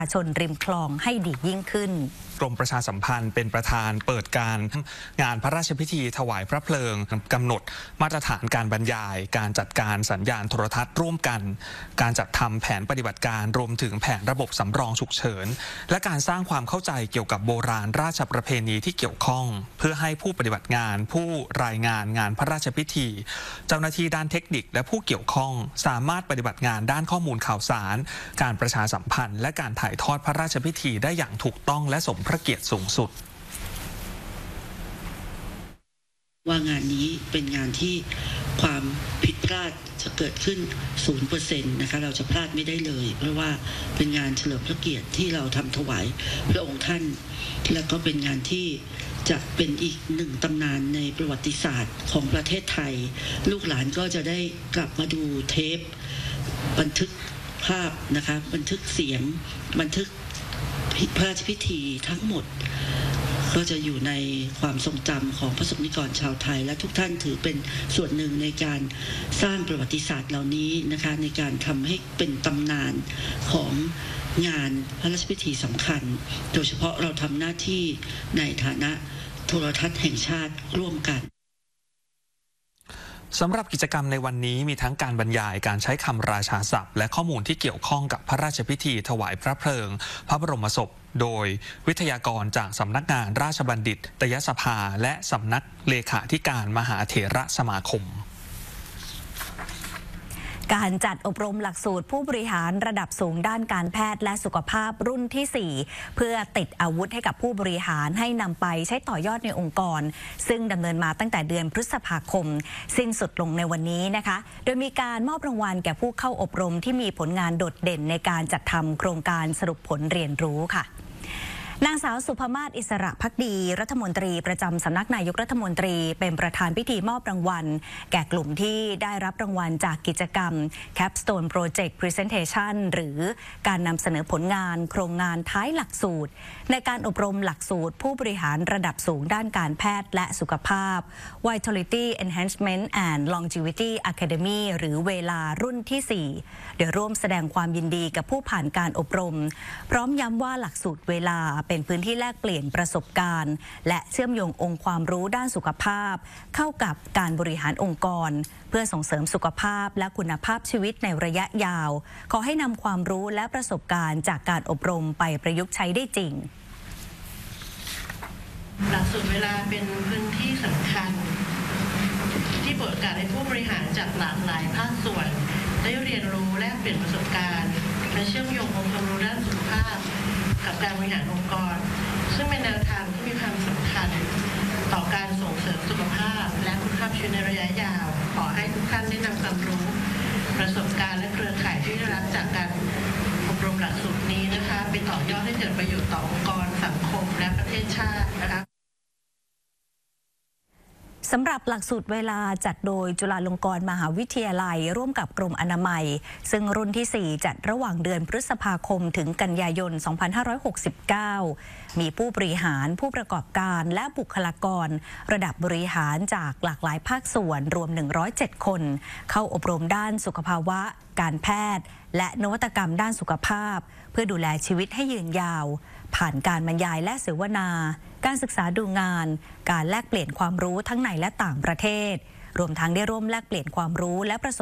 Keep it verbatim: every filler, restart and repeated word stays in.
ชนริมคลองให้ดียิ่งขึ้นกรมประชาสัมพันธ์เป็นประธานเปิดการงานพระราชพิธีถวายพระเพลิงกำหนดมาตรฐานการบรรยายการจัดการสัญญาณโทรทัศน์ร่วมกันการจัดทำแผนปฏิบัติการรวมถึงแผนระบบสำรองฉุกเฉินและการสร้างความเข้าใจเกี่ยวกับโบราณราชประเพณีที่เกี่ยวข้องเพื่อให้ผู้ปฏิบัติงานผู้รายงานงานพระราชพิธีเจ้าหน้าที่ด้านเทคนิคและผู้เกี่ยวข้องสามารถปฏิบัติงานด้านข้อมูลข่าวสารการประชาสัมพันธ์และการถ่ายทอดพระราชพิธีได้อย่างถูกต้องและสมพระเกียรติสูงสุดว่างานนี้เป็นงานที่ความผิดพลาดจะเกิดขึ้น ศูนย์เปอร์เซ็นต์ นะคะเราจะพลาดไม่ได้เลยเพราะว่าเป็นงานเฉลิมพระเกียรติที่เราทำถวายพระองค์ท่านและก็เป็นงานที่จะเป็นอีกหนึ่งตำนานในประวัติศาสตร์ของประเทศไทยลูกหลานก็จะได้กลับมาดูเทปบันทึกภาพนะคะบันทึกเสียงบันทึกพระราชพิธีทั้งหมดก็จะอยู่ในความทรงจำของพระสงฆ์นิกรชาวไทยและทุกท่านถือเป็นส่วนหนึ่งในการสร้างประวัติศาสตร์เหล่านี้นะคะในการทำให้เป็นตำนานของงานพระราชพิธีสำคัญโดยเฉพาะเราทำหน้าที่ในฐานะโทรทัศน์แห่งชาติร่วมกันสำหรับกิจกรรมในวันนี้มีทั้งการบรรยายการใช้คำราชาศัพท์และข้อมูลที่เกี่ยวข้องกับพระราชพิธีถวายพระเพลิงพระบรมศพโดยวิทยากรจากสำนักงานราชบัณฑิตยสภาและสำนักเลขาธิการมหาเถรสมาคมการจัดอบรมหลักสูตรผู้บริหารระดับสูงด้านการแพทย์และสุขภาพรุ่นที่สี่เพื่อติดอาวุธให้กับผู้บริหารให้นำไปใช้ต่อยอดในองค์กรซึ่งดำเนินมาตั้งแต่เดือนพฤษภาคมสิ้นสุดลงในวันนี้นะคะโดยมีการมอบรางวัลแก่ผู้เข้าอบรมที่มีผลงานโดดเด่นในการจัดทำโครงการสรุปผลเรียนรู้ค่ะนางสาวสุภมาศอิสระภักดีรัฐมนตรีประจำสำนักนายกรัฐมนตรีเป็นประธานพิธีมอบรางวัลแก่กลุ่มที่ได้รับรางวัลจากกิจกรรม Capstone Project Presentation หรือการนำเสนอผลงานโครงงานท้ายหลักสูตรในการอบรมหลักสูตรผู้บริหารระดับสูงด้านการแพทย์และสุขภาพ Vitality Enhancement and Longevity Academy หรือเวลารุ่นที่สี่โดยร่วมแสดงความยินดีกับผู้ผ่านการอบรมพร้อมย้ำว่าหลักสูตรเวลาเป็นพื้นที่แลกเปลี่ยนประสบการณ์และเชื่อมโยงองค์ความรู้ด้านสุขภาพเข้ากับการบริหารองค์กรเพื่อส่งเสริมสุขภาพและคุณภาพชีวิตในระยะยาวขอให้นำความรู้และประสบการณ์จากการอบรมไปประยุกต์ใช้ได้จริงหลักสูตรเวลาเป็นพื้นที่สำคัญที่เปิดโอกาสให้ผู้บริหารจากหลากหลายภาคส่วนได้เรียนรู้แลกเปลี่ยนประสบการณ์และเชื่อมโยงองค์ความรู้ด้านสุขภาพกับการบริหารองค์กรซึ่งเป็นแนวทางที่มีความสำคัญต่อการส่งเสริมสุขภาพและคุณภาพชีวิตในระยะยาวขอให้ทุกท่านได้นำความรู้ประสบการณ์และเครือข่ายที่ได้รับจากการอบรมหลักสูตรนี้นะคะไปต่อยอดให้เกิดประโยชน์ต่อองค์กรสังคมและประเทศชาตินะคะสำหรับหลักสูตรเวลาจัดโดยจุฬาลงกรณ์มหาวิทยาลัยร่วมกับกรมอนามัยซึ่งรุ่นที่สี่จัดระหว่างเดือนพฤษภาคมถึงกันยายน สองพันห้าร้อยหกสิบเก้า มีผู้บริหารผู้ประกอบการและบุคลากรระดับบริหารจากหลากหลายภาคส่วนรวมหนึ่งร้อยเจ็ดคนเข้าอบรมด้านสุขภาวะการแพทย์และนวัตกรรมด้านสุขภาพเพื่อดูแลชีวิตให้ยืนยาวผ่านการบรรยายและเสวนาการศึกษาดูงานการแลกเปลี่ยนความรู้ทั้งในและต่างประเทศรวมทั้งได้ร่วมแลกเปลี่ยนความรู้และประสบ